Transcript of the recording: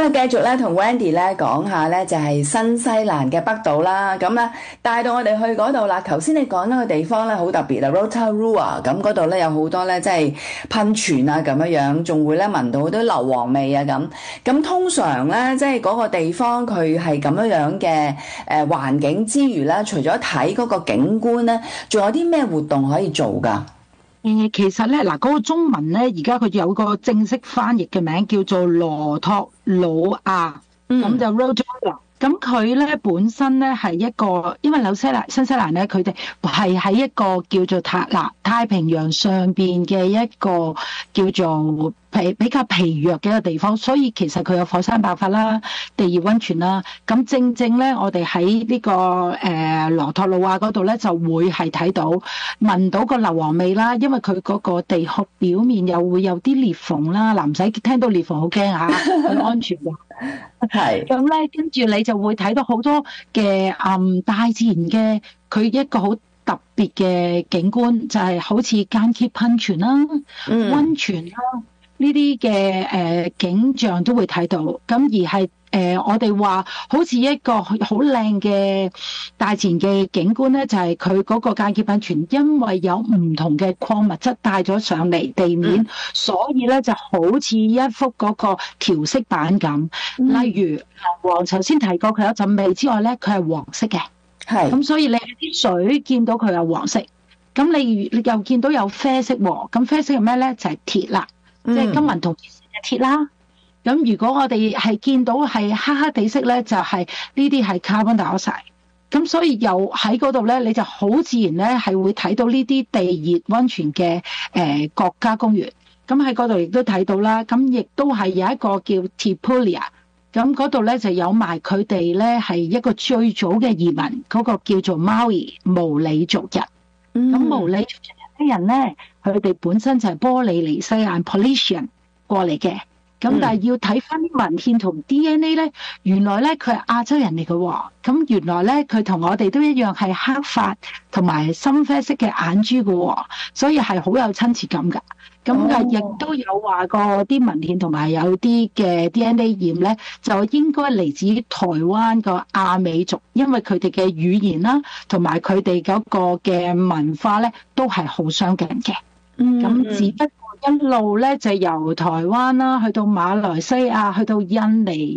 繼續咧同 Wendy 咧講下咧就係新西蘭嘅北島啦，咁咧帶到我哋去嗰度啦。頭先你講嗰個地方咧好特別啊 Rotorua， 咁嗰度咧有好多咧即係噴泉啊咁樣，仲會咧聞到好多硫磺味啊咁。咁通常咧即係嗰個地方佢係咁樣嘅環境之餘咧，除咗睇嗰個景觀咧，仲有啲咩活動可以做㗎？ 其實咧，嗱，嗰個中文咧，而家佢有個正式翻譯嘅名叫做羅托魯亞，咁就 Rotorua。咁佢咧本身咧係一個，因為新西蘭咧，佢哋係喺一個叫做太平洋上邊嘅一個叫做比較疲弱嘅一個地方，所以其實佢有火山爆發啦、地熱溫泉啦。咁正正咧，我哋喺呢個羅托魯亞嗰度咧，就會係睇到聞到個硫磺味啦，因為佢嗰個地殼表面又會有啲裂縫啦。嗱，唔使聽到裂縫好驚嚇，佢安全嘅。係咁咧，跟住你就會睇到好多嘅大自然嘅佢一個好特別嘅景觀，就係好似間歇噴泉啦、溫泉啦呢啲嘅景象都會睇到。咁而係我哋話好似一個好靚嘅大自然嘅景觀咧，就係佢嗰個間歇噴泉，因為有唔同嘅礦物質帶咗上嚟地面，所以咧就好似一幅嗰個調色板咁。例如硫磺，頭先提過佢有陣味之外咧，佢係黃色嘅。係咁，所以你喺啲水見到佢有黃色，咁你又見到有啡色喎。咁啡色係咩咧？就係鐵啦，即係金銀銅嘅鐵啦。咁如果我哋係見到係黑黑地色咧，就係呢啲係 carbon dioxide。咁所以又喺嗰度咧，你就好自然咧係會睇到呢啲地熱溫泉嘅國家公園。咁喺嗰度亦都睇到啦。咁亦都係有一個叫 Tipulia。咁嗰度咧就有埋佢哋咧係一個最早嘅移民，嗰個叫做 Maori 毛里族人。咁毛里族人啲人咧，佢哋本身就係波利尼西亞 Polynesian 過嚟嘅。咁但係要睇翻啲文獻同 DNA 咧，原來咧佢係亞洲人嚟嘅喎。咁原來咧佢同我哋都一樣係黑髮同埋深啡色嘅眼珠嘅喎，所以係好有親切感㗎。咁亦都有話過啲文獻同埋有啲嘅 DNA 驗咧，就應該嚟自於台灣個亞美族，因為佢哋嘅語言啦，同埋佢哋嗰個嘅文化咧，都係好相近嘅。咁只不過一路咧就由台灣啦，去到馬來西亞，去到印尼。